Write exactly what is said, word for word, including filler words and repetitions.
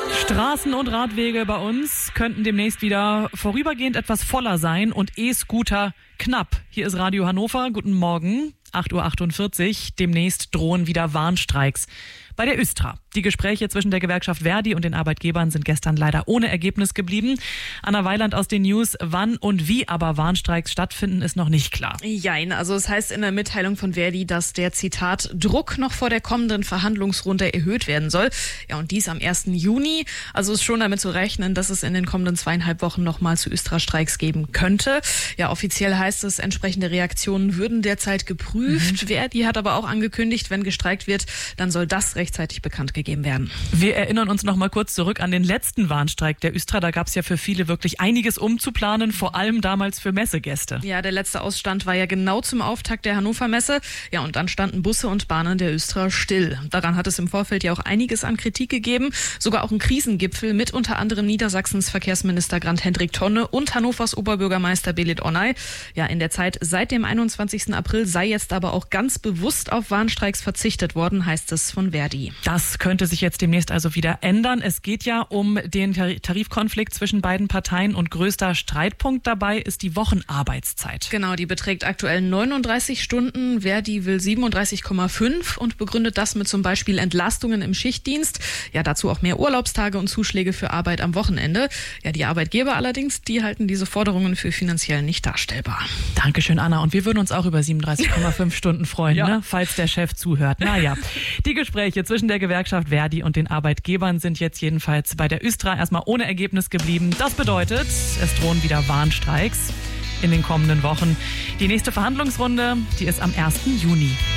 Straßen und Radwege bei uns könnten demnächst wieder vorübergehend etwas voller sein und E-Scooter knapp. Hier ist Radio Hannover. Guten Morgen. acht Uhr achtundvierzig. Demnächst drohen wieder Warnstreiks bei der Östra. Die Gespräche zwischen der Gewerkschaft Verdi und den Arbeitgebern sind gestern leider ohne Ergebnis geblieben. Anna Weiland aus den News. Wann und wie aber Warnstreiks stattfinden, ist noch nicht klar. Jein, also es heißt in der Mitteilung von Verdi, dass der, Zitat, Druck noch vor der kommenden Verhandlungsrunde erhöht werden soll. Ja, und dies am ersten Juni. Also ist schon damit zu rechnen, dass es in den kommenden zweieinhalb Wochen nochmal zu Östra-Streiks geben könnte. Ja, offiziell heißt es, entsprechende Reaktionen würden derzeit geprüft. Mhm. Verdi hat aber auch angekündigt, wenn gestreikt wird, dann soll das rechtzeitig bekannt gegeben werden. Wir erinnern uns noch mal kurz zurück an den letzten Warnstreik der Östra. Da gab es ja für viele wirklich einiges umzuplanen, vor allem damals für Messegäste. Ja, der letzte Ausstand war ja genau zum Auftakt der Hannover Messe. Ja, und dann standen Busse und Bahnen der Östra still. Daran hat es im Vorfeld ja auch einiges an Kritik gegeben. Sogar auch ein Krisengipfel mit unter anderem Niedersachsens Verkehrsminister Grant-Hendrik Tonne und Hannovers Oberbürgermeister Belit Onay. Ja, in der Zeit seit dem einundzwanzigsten April sei jetzt aber auch ganz bewusst auf Warnstreiks verzichtet worden, heißt es von Verdi. Das könnte sich jetzt demnächst also wieder ändern. Es geht ja um den Tarifkonflikt zwischen beiden Parteien und größter Streitpunkt dabei ist die Wochenarbeitszeit. Genau, die beträgt aktuell neununddreißig Stunden. Verdi will siebenunddreißig Komma fünf und begründet das mit zum Beispiel Entlastungen im Schichtdienst. Ja, dazu auch mehr Urlaubstage und Zuschläge für Arbeit am Wochenende. Ja, die Arbeitgeber allerdings, die halten diese Forderungen für finanziell nicht darstellbar. Dankeschön, Anna. Und wir würden uns auch über siebenunddreißig Komma fünf Stunden freuen, ja. ne? Falls der Chef zuhört. Naja, die Gespräche zwischen der Gewerkschaft Verdi und den Arbeitgebern sind jetzt jedenfalls bei der Östra erstmal ohne Ergebnis geblieben. Das bedeutet, es drohen wieder Warnstreiks in den kommenden Wochen. Die nächste Verhandlungsrunde, die ist am ersten Juni.